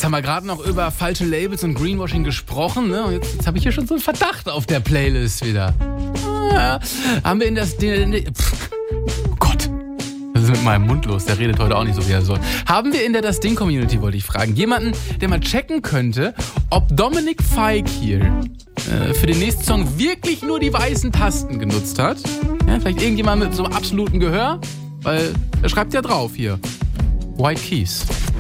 haben wir gerade noch über falsche Labels und Greenwashing gesprochen, ne? Und jetzt habe ich hier schon so einen Verdacht auf der Playlist wieder. Haben wir in das... Oh Gott. Was ist mit meinem Mund los? Der redet heute auch nicht so, wie er soll. Haben wir in der Das Ding-Community, wollte ich fragen, jemanden, der mal checken könnte, ob Dominik Fike hier für den nächsten Song wirklich nur die weißen Tasten genutzt hat? Ja, vielleicht irgendjemand mit so einem absoluten Gehör? Weil er schreibt ja drauf hier. White Keys.